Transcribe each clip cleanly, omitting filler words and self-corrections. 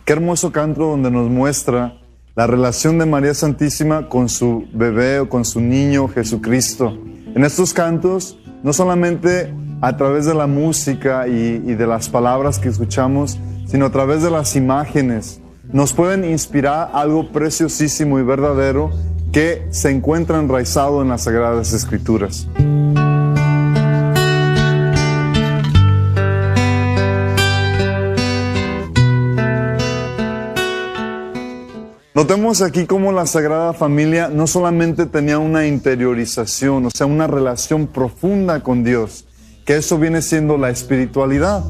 Qué hermoso canto donde nos muestra la relación de María Santísima con su bebé o con su niño Jesucristo. En estos cantos, no solamente a través de la música y de las palabras que escuchamos, sino a través de las imágenes, nos pueden inspirar algo preciosísimo y verdadero que se encuentra enraizado en las Sagradas Escrituras. Notemos aquí cómo la Sagrada Familia no solamente tenía una interiorización, o sea, una relación profunda con Dios, que eso viene siendo la espiritualidad.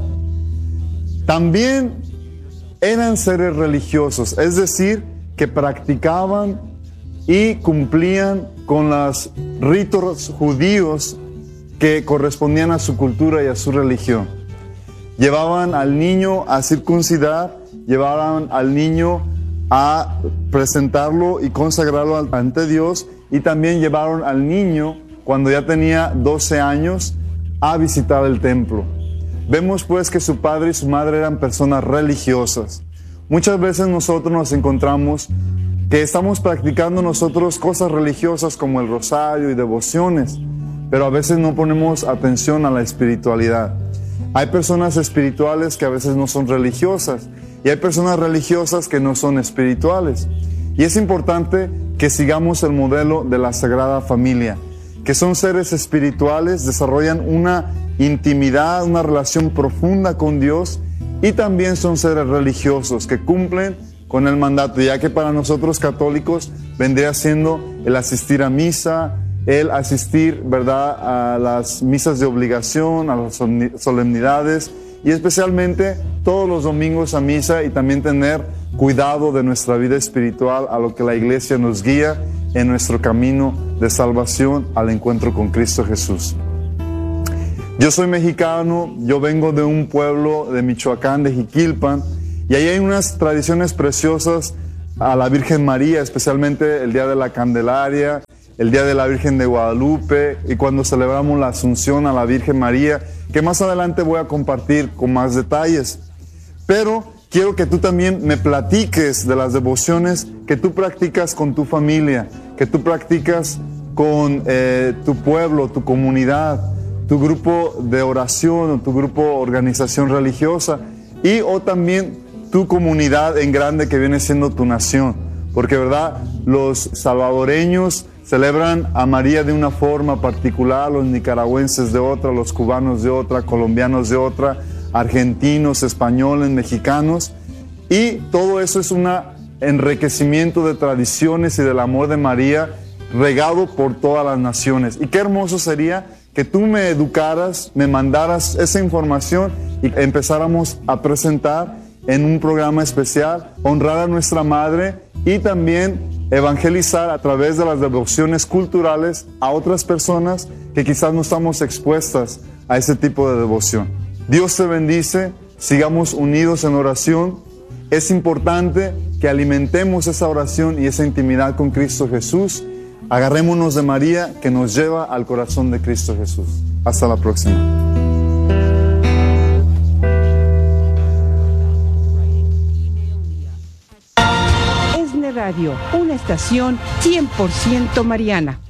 También eran seres religiosos, es decir, que practicaban y cumplían con los ritos judíos que correspondían a su cultura y a su religión. Llevaban al niño a circuncidar, llevaban al niño a presentarlo y consagrarlo ante Dios, y también llevaron al niño, cuando ya tenía 12 años, a visitar el templo. Vemos pues que su padre y su madre eran personas religiosas. Muchas veces nosotros nos encontramos que estamos practicando nosotros cosas religiosas como el rosario y devociones, pero a veces no ponemos atención a la espiritualidad. Hay personas espirituales que a veces no son religiosas, y hay personas religiosas que no son espirituales. Y es importante que sigamos el modelo de la Sagrada Familia, que son seres espirituales, desarrollan una intimidad, una relación profunda con Dios, y también son seres religiosos que cumplen con el mandato, ya que para nosotros católicos vendría siendo el asistir a misa, el asistir, ¿verdad?, a las misas de obligación, a las solemnidades, y especialmente todos los domingos a misa, y también tener cuidado de nuestra vida espiritual, a lo que la Iglesia nos guía en nuestro camino de salvación al encuentro con Cristo Jesús. Yo soy mexicano, yo vengo de un pueblo de Michoacán, de Jiquilpan, y ahí hay unas tradiciones preciosas a la Virgen María, especialmente el Día de la Candelaria, el Día de la Virgen de Guadalupe, y cuando celebramos la Asunción a la Virgen María, que más adelante voy a compartir con más detalles. Pero quiero que tú también me platiques de las devociones que tú practicas con tu familia, que tú practicas con tu pueblo, tu comunidad, tu grupo de oración o tu grupo organización religiosa, y o también tu comunidad en grande que viene siendo tu nación. Porque, ¿verdad?, los salvadoreños celebran a María de una forma particular, los nicaragüenses de otra, los cubanos de otra, colombianos de otra, argentinos, españoles, mexicanos, y todo eso es un enriquecimiento de tradiciones y del amor de María regado por todas las naciones. Y qué hermoso sería que tú me educaras, me mandaras esa información y empezáramos a presentar en un programa especial, honrar a nuestra Madre y también evangelizar a través de las devociones culturales a otras personas que quizás no estamos expuestas a ese tipo de devoción. Dios te bendice, sigamos unidos en oración. Es importante que alimentemos esa oración y esa intimidad con Cristo Jesús. Agarrémonos de María, que nos lleva al corazón de Cristo Jesús. Hasta la próxima. Radio, una estación 100% mariana.